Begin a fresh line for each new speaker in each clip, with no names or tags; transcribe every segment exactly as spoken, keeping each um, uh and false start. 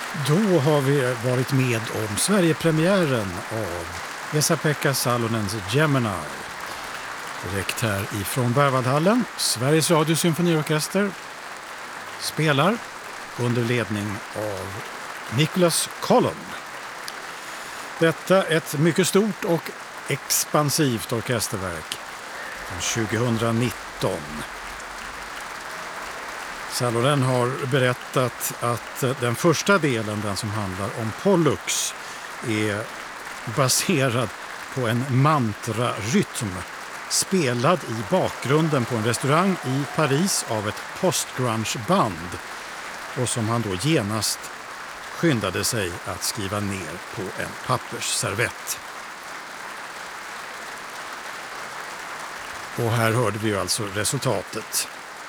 Då har vi varit med om Sverigepremiären av Esa-Pekka Salonens Gemini. Direkt här ifrån Berwaldhallen. Sveriges Radio Symfoniorkester spelar under ledning av Nicholas Collon. Detta ett mycket stort och expansivt orkesterverk från tjugonitton. Salonen har berättat att den första delen, den som handlar om Pollux, är baserad på en mantrarytm spelad i bakgrunden på en restaurang i Paris av ett postgrunge-band och som han då genast skyndade sig att skriva ner på en pappersservett. Och här hörde vi ju alltså resultatet.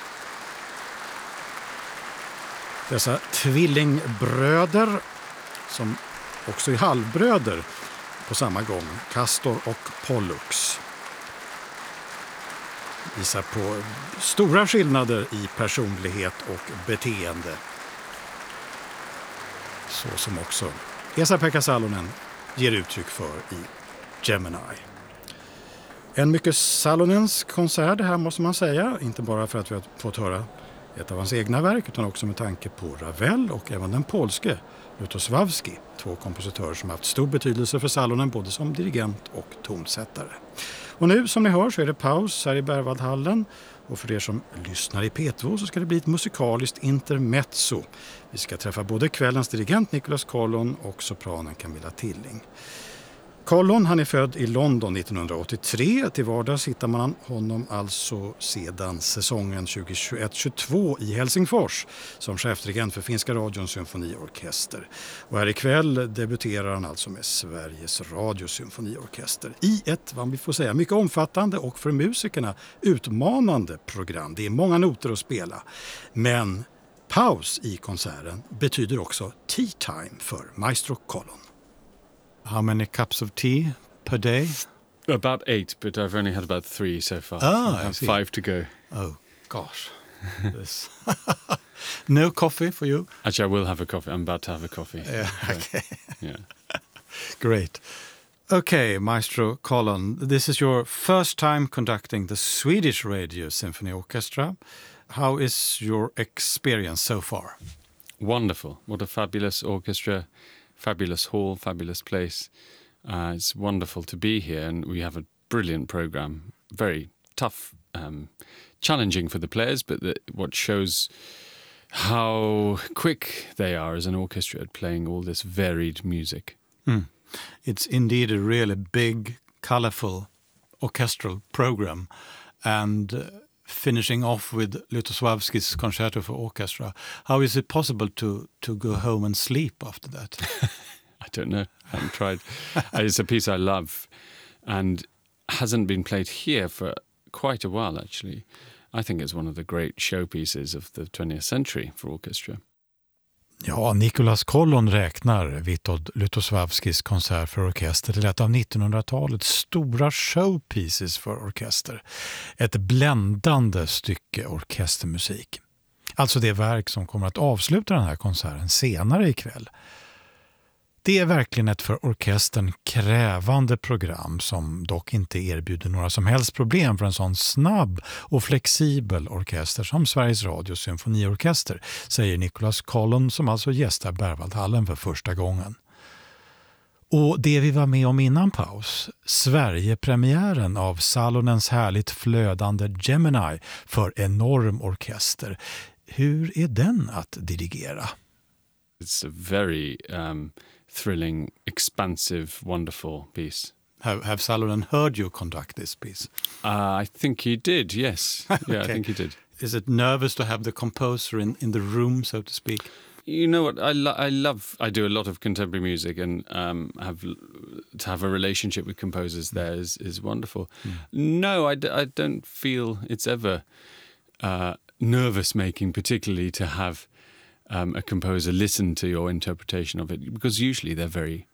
Dessa tvillingbröder, som också är halvbröder på samma gång, Castor och Pollux, visar på stora skillnader i personlighet och beteende. Så som också Esa-Pekka Salonen ger uttryck för i Gemini. En mycket Salonens konsert det här, måste man säga. Inte bara för att vi har fått höra ett av hans egna verk, utan också med tanke på Ravel och även den polske Lutosławski. Två kompositörer som har haft stor betydelse för Salonen både som dirigent och tonsättare. Och nu som ni hör så är det paus här i Berwaldhallen. Och för er som lyssnar i P två så ska det bli ett musikaliskt intermezzo. Vi ska träffa både kvällens dirigent Nicholas Collon och sopranen Camilla Tilling. Collon, han är född i London nittonhundraåttiotre. Till vardags hittar man honom alltså sedan säsongen tjugohundratjugoett tjugotvå i Helsingfors som chefdirigent för Finska radions symfoniorkester. Och här ikväll debuterar han alltså med Sveriges radios symfoniorkester i ett, vad vi får säga, mycket omfattande och för musikerna utmanande program. Det är många noter att spela, men paus i konserten betyder också tea time för Maestro Collon. How many cups of tea per day?
About eight, but I've only had about three so far.
Ah,
I have five to go.
Oh, gosh. This. No coffee for you?
Actually, I will have a coffee. I'm about to have a coffee.
Yeah,
so,
okay.
Yeah.
Great. Okay, Maestro Collon, this is your first time conducting the Swedish Radio Symphony Orchestra. How is your experience so far?
Wonderful. What a fabulous orchestra. Fabulous hall, fabulous place. Uh, it's wonderful to be here, and we have a brilliant program. Very tough, um, challenging for the players, but the, what shows how quick they are as an orchestra at playing all this varied music.
Mm. It's indeed a really big, colorful orchestral program, and uh, finishing off with Lutosławski's Concerto for Orchestra. How is it possible to, to go home and sleep after that?
I don't know. I haven't tried. It's a piece I love and hasn't been played here for quite a while, actually. I think it's one of the great showpieces of the twentieth century for orchestra.
Ja, Nicholas Collon räknar Witold Lutosławskis konsert för orkester till ett av nittonhundratalets stora showpieces för orkester. Ett bländande stycke orkestermusik. Alltså det verk som kommer att avsluta den här konserten senare ikväll. Det är verkligen ett för orkestern krävande program som dock inte erbjuder några som helst problem för en sån snabb och flexibel orkester som Sveriges Radios symfoniorkester, säger Nicholas Collon som alltså gästar Berwaldhallen för första gången. Och det vi var med om innan paus, Sverigepremiären av Salonens härligt flödande Gemini för enorm orkester. Hur är den att dirigera?
It's a very um, thrilling, expansive, wonderful piece.
Have, have Salonen heard you conduct this piece?
Uh, I think he did, yes. Yeah, okay. I think he did.
Is it nervous to have the composer in, in the room, so to speak?
You know what? I, lo- I love, I do a lot of contemporary music, and um, have to have a relationship with composers there is, is wonderful. Mm. No, I, d- I don't feel it's ever uh, nervous-making, particularly to have um, a composer listen to your interpretation of it, because usually they're very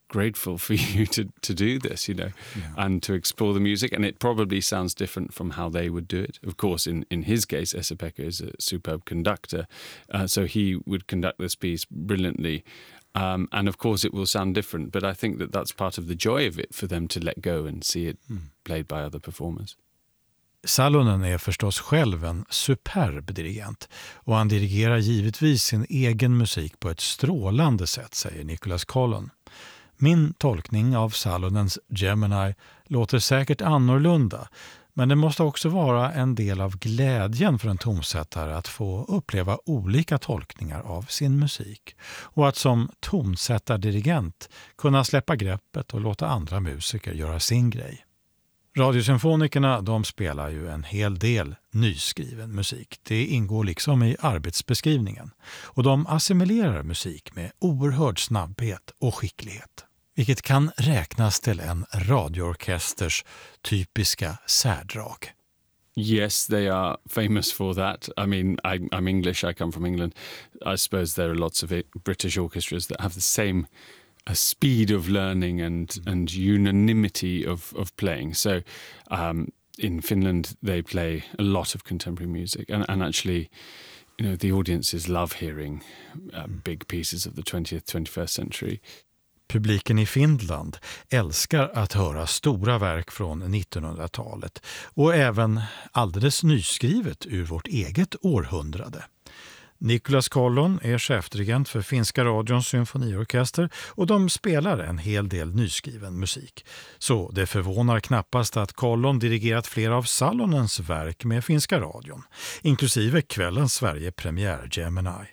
grateful for you to, to do this, you know, yeah. and to explore the music. And it probably sounds different from how they would do it. Of course, in, in his case, Esa-Pekka is a superb conductor. Uh, so he would conduct this piece brilliantly. Um, and of course, it will sound different. But I think that that's part of the joy of it, for them to let go and see it mm. played by other performers.
Salonen är förstås själv en superb dirigent, och han dirigerar givetvis sin egen musik på ett strålande sätt, säger Nicholas Collon. Min tolkning av Salonens Gemini låter säkert annorlunda, men det måste också vara en del av glädjen för en tonsättare att få uppleva olika tolkningar av sin musik, och att som tonsättardirigent kunna släppa greppet och låta andra musiker göra sin grej. Radiosymfonikerna, de spelar ju en hel del nyskriven musik. Det ingår liksom i arbetsbeskrivningen. Och de assimilerar musik med oerhörd snabbhet och skicklighet, vilket kan räknas till en radioorkesters typiska särdrag.
Yes, they are famous for that. I mean, I, I'm English, I come from England. I suppose there are lots of British orchestras that have the same a speed of learning and mm. and unanimity of of playing. So um, in Finland they play a lot of contemporary music, and, and actually, you know, the audiences love hearing uh, big pieces of the twentieth, twenty-first century.
Publiken i Finland älskar att höra stora verk från nittonhundratalet, och även alldeles nyskrivet ur vårt eget århundrade. Nicholas Collon är chefdirigent för Finska radions symfoniorkester, och de spelar en hel del nyskriven musik. Så det förvånar knappast att Collon dirigerat flera av Salonens verk med Finska radion, inklusive kvällens Sverige-premiär Gemini.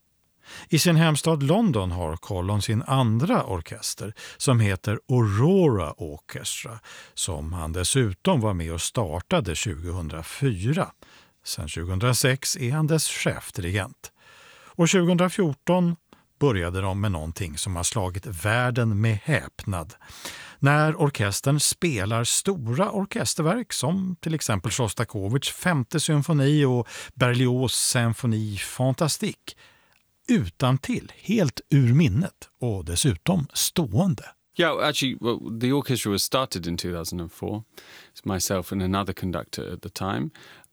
I sin hemstad London har Collon sin andra orkester som heter Aurora Orchestra, som han dessutom var med och startade tjugohundrafyra. Sen tjugohundrasex är han dess chefdirigent. Och tjugohundrafjorton började de med någonting som har slagit världen med häpnad. När orkestern spelar stora orkesterverk som till exempel Shostakovich femte symfoni och Berlioz symfoni Fantastique utan till, helt ur minnet, och dessutom stående.
Yeah, actually, well, the orchestra was started in two thousand four. It's myself and another conductor at the time.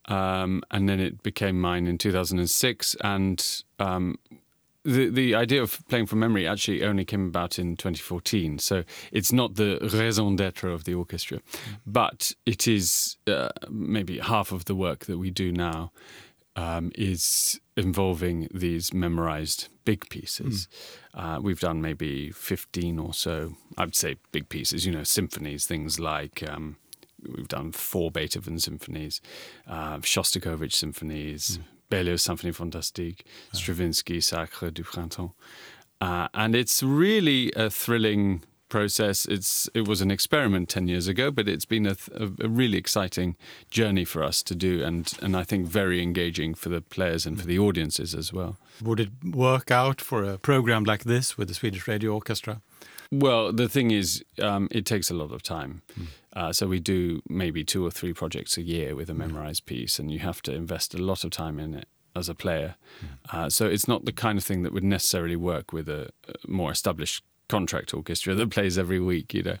Um, and then it became mine in two thousand six. And um, the the idea of playing from memory actually only came about in twenty fourteen. So it's not the raison d'être of the orchestra. Mm. But it is uh, maybe half of the work that we do now um, is involving these memorized big pieces. Mm. Uh, we've done maybe fifteen or so, I'd say, big pieces, you know, symphonies, things like... Um, We've done four Beethoven symphonies, uh, Shostakovich symphonies, mm. Berlioz Symphonie Fantastique, yeah. Stravinsky Sacre du Printemps. Uh, and it's really a thrilling process. It's It was an experiment ten years ago, but it's been a, a, a really exciting journey for us to do, and, and I think very engaging for the players and for the audiences as well.
Would it work out for a program like this with the Swedish Radio Orchestra?
Well, the thing is, um, it takes a lot of time. Mm. Uh, so we do maybe two or three projects a year with a memorized piece, and you have to invest a lot of time in it as a player. Mm. Uh, so it's not the kind of thing that would necessarily work with a, a more established contract orchestra that plays every week, you know.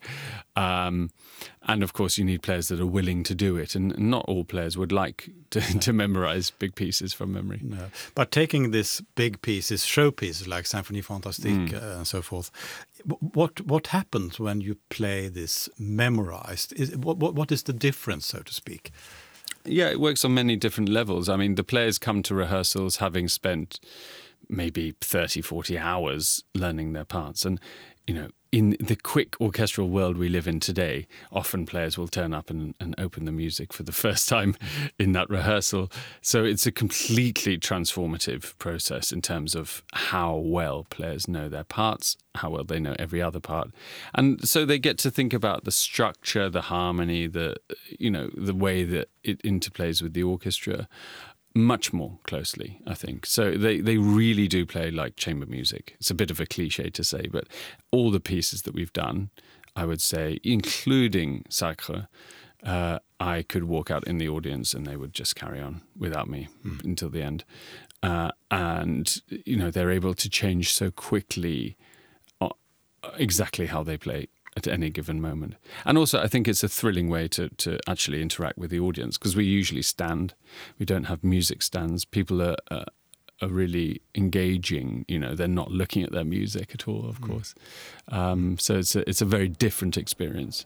Um, and of course, you need players that are willing to do it, and not all players would like to, to memorize big pieces from memory.
No. But taking this big pieces, showpieces like Symphonie Fantastique mm. uh, and so forth, what what happens when you play this memorized? Is, what, what what is the difference, so to speak?
Yeah, it works on many different levels. I mean, the players come to rehearsals having spent maybe thirty, forty hours learning their parts. And, you know, in the quick orchestral world we live in today, often players will turn up and, and open the music for the first time in that rehearsal. So it's a completely transformative process in terms of how well players know their parts, how well they know every other part. And so they get to think about the structure, the harmony, the, you know, the way that it interplays with the orchestra much more closely, I think. So they, they really do play like chamber music. It's a bit of a cliche to say, but all the pieces that we've done, I would say, including Sacre, uh, I could walk out in the audience and they would just carry on without me mm. until the end. Uh, and, you know, they're able to change so quickly exactly how they play at any given moment. And also I think it's a thrilling way to, to actually interact with the audience, because we usually stand. We don't have music stands. People are, uh, are really engaging, you know, they're not looking at their music at all, of mm. course. Um, so it's a, it's a very different experience.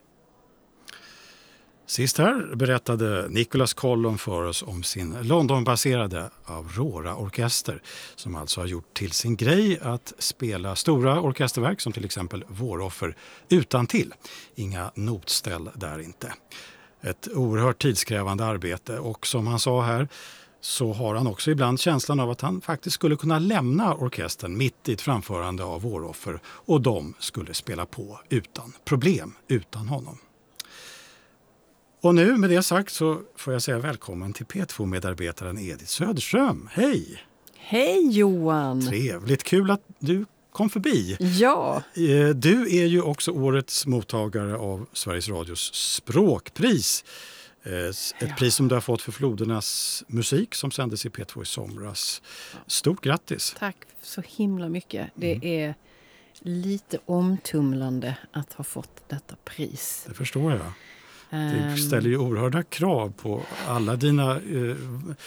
Sist här berättade Nicholas Collum för oss om sin Londonbaserade Aurora-orkester som alltså har gjort till sin grej att spela stora orkesterverk som till exempel Våroffer utan till. Inga notställ där inte. Ett oerhört tidskrävande arbete, och som han sa här så har han också ibland känslan av att han faktiskt skulle kunna lämna orkestern mitt i ett framförande av Våroffer och de skulle spela på utan problem, utan honom. Och nu med det sagt så får jag säga välkommen till P två-medarbetaren Edith Söderström. Hej!
Hej Johan!
Trevligt, kul att du kom förbi.
Ja!
Du är ju också årets mottagare av Sveriges Radios språkpris. Ett ja. pris som du har fått för Flodernas musik som sändes i P två i somras. Stort grattis!
Tack så himla mycket. Det mm. är lite omtumlande att ha fått detta pris.
Det förstår jag. Det ställer ju oerhörda krav på alla dina eh,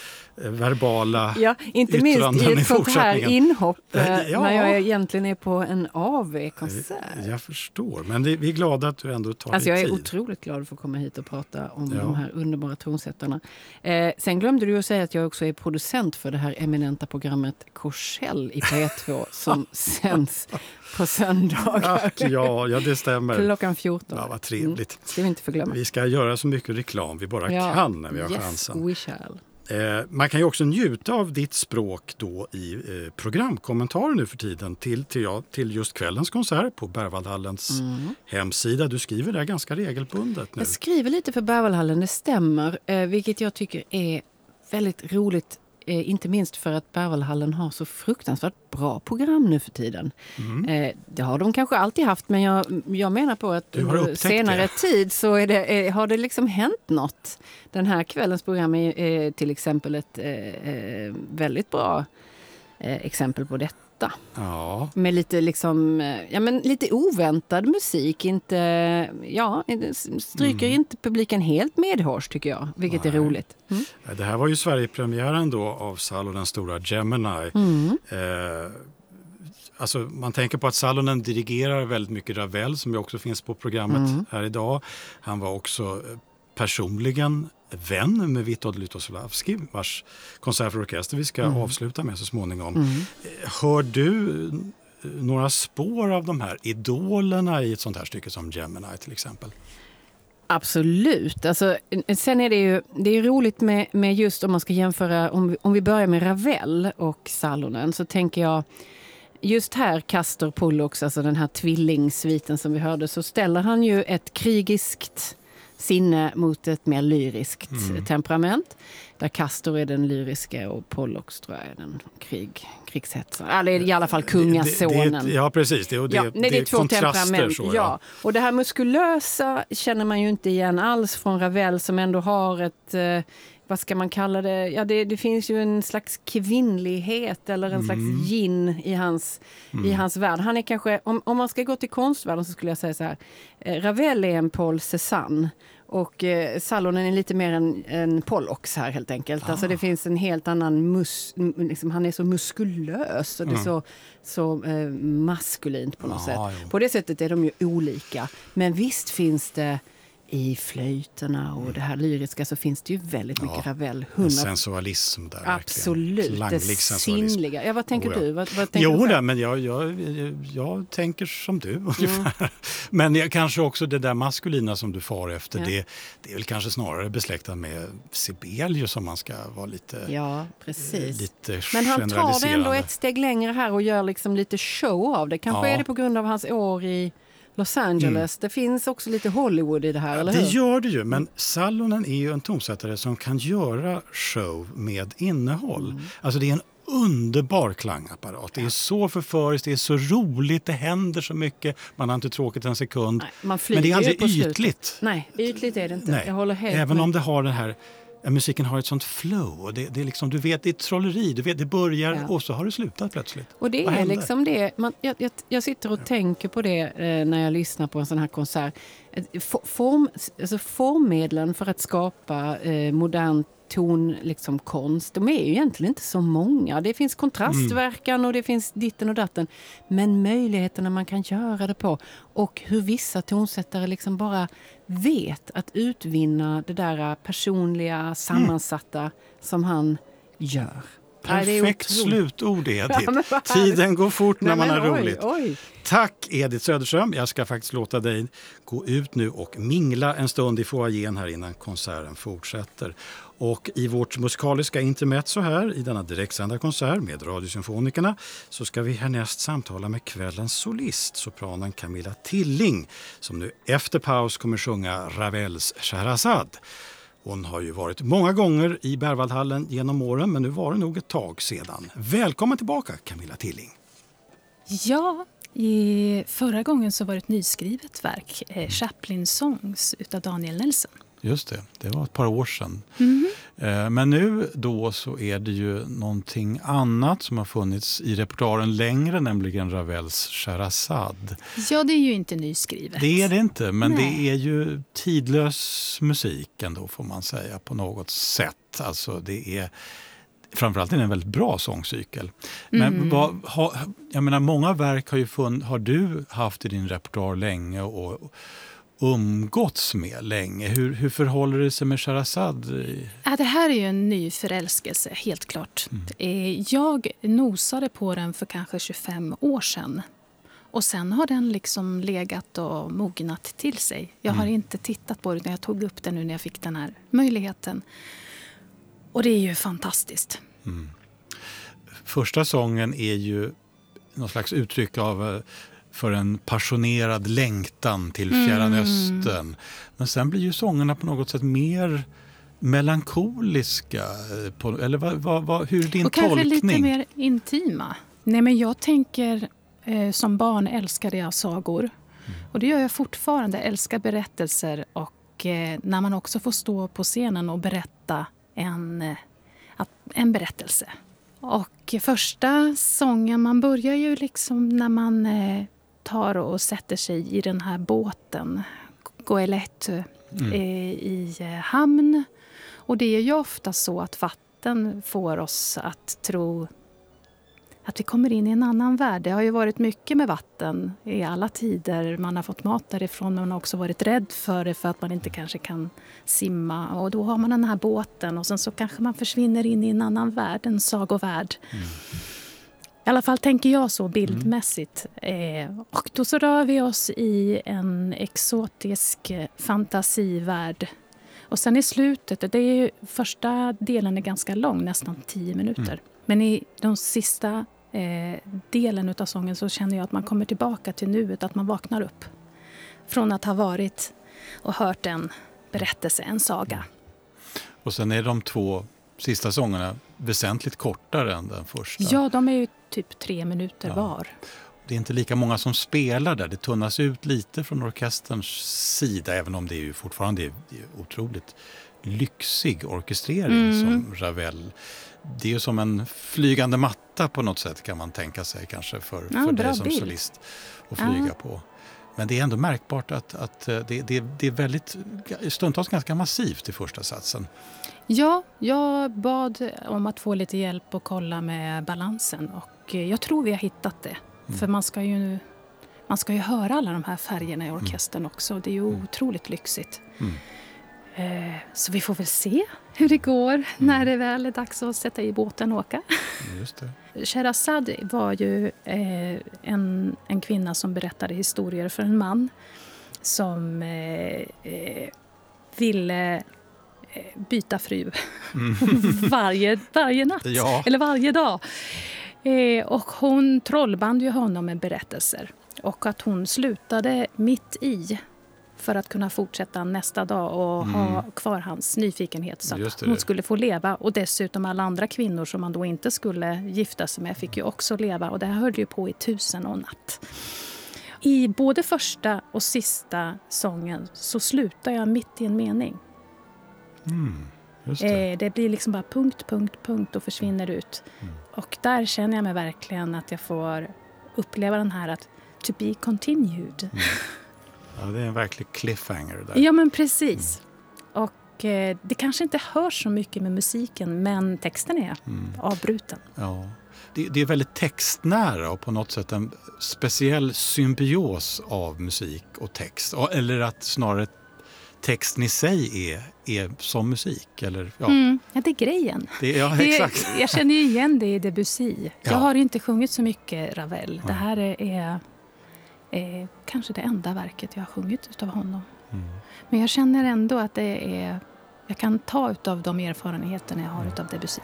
verbala
ja, inte minst i ett sånt här inhopp eh,
ja.
när jag egentligen är på en A V-konsert.
Jag förstår, men det, vi är glada att du ändå tar
alltså,
dig
jag
tid.
är otroligt glad för att komma hit och prata om
ja.
de här underbara tonsättarna. Eh, sen glömde du att säga att jag också är producent för det här eminenta programmet Korsell i P två som sänds på söndagar.
Ja, ja, det stämmer.
Klockan fjorton.
Ja, vad trevligt.
Mm, ska vi inte förglömma.
Vi ska göra så mycket reklam vi bara ja. kan när vi har
yes,
chansen.
We shall.
Eh, man kan ju också njuta av ditt språk då i eh, programkommentarer nu för tiden till, till, ja, till just kvällens konsert på Berwaldhallens mm. hemsida. Du skriver där ganska regelbundet nu.
Jag skriver lite för Berwaldhallen, det stämmer. Eh, vilket jag tycker är väldigt roligt. Eh, inte minst för att Berwaldhallen har så fruktansvärt bra program nu för tiden. Mm. Eh, det har de kanske alltid haft, men jag, jag menar på att senare det. tid så är det, eh, har det liksom hänt något. Den här kvällens program är eh, till exempel ett eh, väldigt bra eh, exempel på detta.
Ja.
Med lite liksom, ja men lite oväntad musik, inte, ja, stryker mm. inte publiken helt medhårs tycker jag, vilket Nej. är roligt. Mm.
Det här var ju Sverigepremiären då av Salonens stora Gemini.
Mm.
Eh, alltså man tänker på att Salonen dirigerar väldigt mycket Ravel som ju också finns på programmet mm. här idag. Han var också personligen vän med Witold Lutosławski, vars konsert för orkester vi ska mm. avsluta med så småningom. Mm. Hör du några spår av de här idolerna i ett sånt här stycke som Gemini till exempel?
Absolut. Alltså, sen är det ju det är roligt med, med just om man ska jämföra, om vi, om vi börjar med Ravel och Salonen, så tänker jag just här Castor Pollux, alltså den här tvillingsviten som vi hörde, så ställer han ju ett krigiskt sinne mot ett mer lyriskt mm. temperament. Där Castor är den lyriska och Pollux tror jag är den krig, krigshetsen. Eller i alla fall kungasonen.
Det, det, ja, precis. Det, och det,
ja,
det,
nej, det är två temperament.
Så, ja.
ja. Och det här muskulösa känner man ju inte igen alls från Ravel som ändå har ett... Eh, vad ska man kalla det? Ja, det, det finns ju en slags kvinnlighet eller en mm. slags yin i hans, mm. i hans värld. Han är kanske, om, om man ska gå till konstvärlden så skulle jag säga så här. Eh, Ravel är en Paul Cézanne och eh, Salonen är lite mer en, en Pollux här helt enkelt. Ah. Alltså det finns en helt annan mus, liksom, han är så muskulös och det är mm. så, så eh, maskulint på något ah, sätt. Jo. På det sättet är de ju olika. Men visst finns det i flöjterna och det här lyriska så finns det ju väldigt mycket ja, Ravel.
hundra sensualism där.
Absolut, det sinnliga. Ja, vad tänker oh, ja. du? Vad, vad tänker
jo,
du
där, men jag, jag, jag, jag tänker som du ungefär. Mm. Men jag, kanske också det där maskulina som du far efter, ja. det, det är väl kanske snarare besläktat med Sibelius som man ska vara lite
Ja, precis.
Lite
men han tar det ändå ett steg längre här och gör liksom lite show av det. Kanske ja. är det på grund av hans år i Los Angeles. Mm. Det finns också lite Hollywood i det här, eller hur?
Det gör det ju, men Salonen är ju en tonsättare som kan göra show med innehåll. Mm. Alltså det är en underbar klangapparat. Det är så förföriskt, det är så roligt, det händer så mycket. Man har inte tråkigt en sekund.
Nej, man
men det är aldrig ytligt.
Nej, ytligt är det inte. Nej. Jag håller helt
Även
med.
om det har den här Ja, musiken har ett sånt flow. Och det, det är liksom, du vet, det är ett trolleri. Du vet, det börjar
Ja.
och så har det slutat plötsligt.
Och det
Vad
är
händer?
liksom det. Man, jag, jag, jag sitter och ja. tänker på det eh, när jag lyssnar på en sån här konsert. Form, alltså formmedlen för att skapa eh, modern ton, liksom konst, de är ju egentligen inte så många. Det finns kontrastverkan mm. och det finns ditten och datten. Men möjligheterna man kan göra det på och hur vissa tonsättare liksom bara vet att utvinna det där personliga, sammansatta mm. som han gör.
Perfekt slutord, Edith. Ja, tiden går fort när Nej, man har oj, roligt. Oj. Tack Edith Söderström. Jag ska faktiskt låta dig gå ut nu och mingla en stund i foajén här innan konserten fortsätter. Och i vårt musikaliska intermezzo här i denna direktsända konsert med Radiosymfonikerna så ska vi härnäst samtala med kvällens solist, sopranen Camilla Tilling, som nu efter paus kommer sjunga Ravels Scheherazade. Hon har ju varit många gånger i Berwaldhallen genom åren, men nu var det nog ett tag sedan. Välkommen tillbaka, Camilla Tilling.
Ja, i förra gången så var det ett nyskrivet verk, eh, Chaplin Songs utav Daniel Nelson.
Just det, det var ett par år sedan.
Mm-hmm.
Men nu då så är det ju någonting annat som har funnits i repertoaren längre, nämligen Ravels Scheherazade.
Ja, det är ju inte nyskrivet.
Det är det inte, men Nej. det är ju tidlös musik ändå får man säga på något sätt. Alltså det är framförallt är det en väldigt bra sångcykel. Men
mm.
vad, ha, jag menar många verk har ju fun, har du haft i din repertoar länge och umgåtts med länge. Hur, hur förhåller det sig med Scheherazade?
Ja, det här är ju en ny förälskelse, helt klart.
Mm.
Jag nosade på den för kanske tjugofem år sedan. Och sen har den liksom legat och mognat till sig. Jag har mm. inte tittat på det utan jag tog upp den nu när jag fick den här möjligheten. Och det är ju fantastiskt.
Mm. Första sången är ju någon slags uttryck av för en passionerad längtan till Fjärran
Mm.
Östern. Men sen blir ju sångerna på något sätt mer melankoliska. På, eller vad, vad, vad, hur är din
och
tolkning?
Och kanske lite mer intima. Nej, men jag tänker, eh, som barn älskade jag sagor. Mm. Och det gör jag fortfarande. Älskar berättelser. Och eh, när man också får stå på scenen och berätta en, eh, en berättelse. Och första sången, man börjar ju liksom när man eh, tar och sätter sig i den här båten, Goélette, mm. eh, i eh, hamn. Och det är ju ofta så att vatten får oss att tro att vi kommer in i en annan värld. Det har ju varit mycket med vatten i alla tider. Man har fått mat därifrån men man har också varit rädd för det för att man inte kanske kan simma. Och då har man den här båten och sen så kanske man försvinner in i en annan värld, en sagovärld. Mm. I alla fall tänker jag så bildmässigt. Mm. Eh, och då så rör vi oss i en exotisk fantasivärld. Och sen i slutet, det är ju, första delen är ganska lång, nästan tio minuter. Mm. Men i de sista eh, delen av sången så känner jag att man kommer tillbaka till nuet, att man vaknar upp. Från att ha varit och hört en berättelse, en saga.
Och sen är de två sista sångerna väsentligt kortare än den första.
Ja, de är ju typ tre minuter ja. var.
Det är inte lika många som spelar där. Det tunnas ut lite från orkesterns sida, även om det är ju fortfarande är otroligt lyxig orkestrering mm. som Ravel. Det är ju som en flygande matta på något sätt kan man tänka sig kanske för,
ja,
för dig som
bild.
solist att flyga ja. på. Men det är ändå märkbart att, att det, det, det är väldigt stundtals ganska massivt i första satsen.
Ja, jag bad om att få lite hjälp och kolla med balansen och jag tror vi har hittat det. Mm. För man ska ju man ska ju höra alla de här färgerna i orkestern mm. också. Det är ju mm. otroligt lyxigt. Mm. Eh, så vi får väl se hur det går mm. när det väl är dags att sätta i båten och åka.
Just det.
Scheherazade var ju eh, en, en kvinna som berättade historier för en man som eh, eh, ville eh, byta fru mm. varje, varje natt
ja.
eller varje dag. Eh, och hon trollband ju honom med berättelser. Och att hon slutade mitt i för att kunna fortsätta nästa dag och mm. ha kvar hans nyfikenhet så att hon skulle få leva. Och dessutom alla andra kvinnor som man då inte skulle gifta sig med fick ju också leva. Och det här höll ju på i tusen och natt. I både första och sista sången så slutar jag mitt i en mening.
Mm. Just det.
Eh, det blir liksom bara punkt, punkt, punkt och försvinner ut.
Mm.
Och där känner jag mig verkligen att jag får uppleva den här att to be continued.
Mm. Ja, det är en verklig cliffhanger där.
Ja, men precis. Mm. Och eh, det kanske inte hörs så mycket med musiken, men texten är mm. avbruten.
Ja. Det, det är väldigt textnära och på något sätt en speciell symbios av musik och text. Eller att snarare texten i sig är, är som musik. Eller, ja.
Mm, ja, det är grejen.
Det, ja,
det,
exakt.
Jag känner ju igen det i Debussy.
Ja.
Jag har inte sjungit så mycket Ravel.
Ja.
Det här är, är, är kanske det enda verket jag har sjungit av honom. Mm. Men jag känner ändå att det är, jag kan ta av de erfarenheterna jag har mm. av Debussy.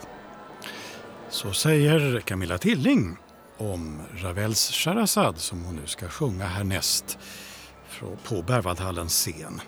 Så säger Camilla Tilling om Ravels Scheherazade som hon nu ska sjunga härnäst på Berwaldhallens scen.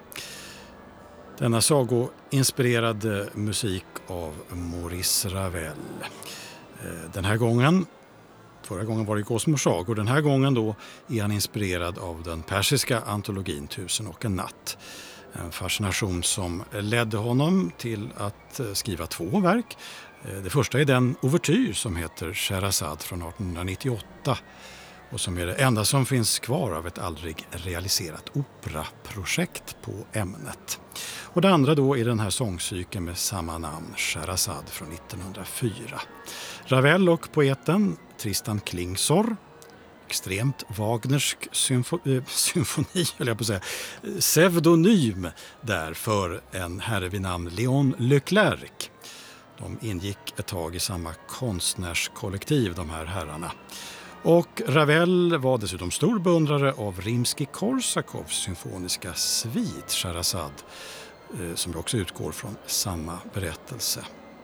Denna sagoinspirerade musik av Maurice Ravel. Den här gången, förra gången var det Gåsmors sagor, den här gången då är han inspirerad av den persiska antologin Tusen och en natt. En fascination som ledde honom till att skriva två verk. Det första är den ouvertyr som heter Scheherazade från arton nittioåtta och som är det enda som finns kvar av ett aldrig realiserat operaprojekt på ämnet. Och det andra då är den här sångcykeln med samma namn, Scheherazade från nittonhundrafyra. Ravel och poeten Tristan Klingsor, extremt Wagnersk symfo- äh, symfoni, eller jag på att säga, pseudonym där för en herre vid namn Léon Leclerc. De ingick ett tag i samma konstnärskollektiv, de här herrarna. Och Ravel var dessutom stor beundrare av Rimskij-Korsakovs symfoniska svit Scheherazade, som också utgår från samma berättelse.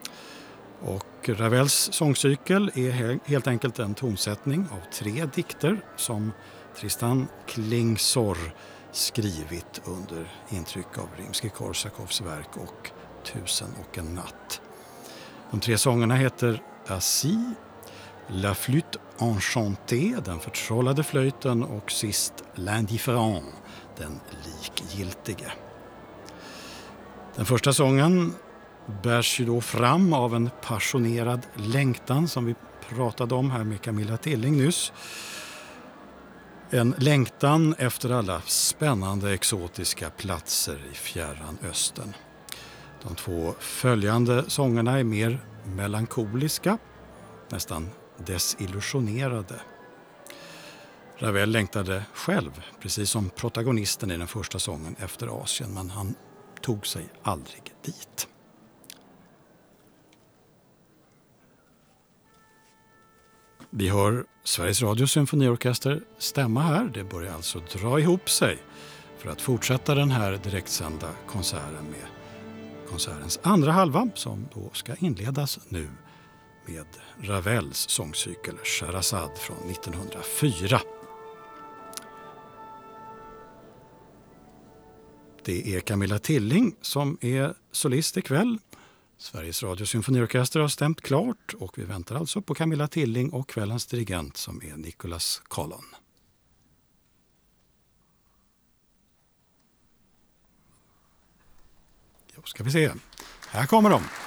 Och Ravels sångcykel är helt enkelt en tonsättning av tre dikter som Tristan Klingsor skrivit under intryck av Rimskij-Korsakovs verk och Tusen och en natt. De tre sångerna heter Assis, La flûte enchantée, den förtrollade flöjten, och sist L'indifferent, den likgiltige. Den första sången bärs ju då fram av en passionerad längtan som vi pratade om här med Camilla Tilling nyss. En längtan efter alla spännande exotiska platser i fjärran östern. De två följande sångerna är mer melankoliska, nästan desillusionerade. Ravel längtade själv, precis som protagonisten i den första sången, efter Asien, men han tog sig aldrig dit. Vi hör Sveriges Radios symfoniorkester stämma här. Det börjar alltså dra ihop sig för att fortsätta den här direktsända konserten med konsertens andra halva som då ska inledas nu med Ravels sångcykel Scheherazade från nittonhundrafyra. Det är Camilla Tilling som är solist ikväll. Sveriges Radios symfoniorkester har stämt klart och vi väntar alltså på Camilla Tilling och kvällens dirigent som är Nicholas Collon. Då ska vi se. Här kommer de.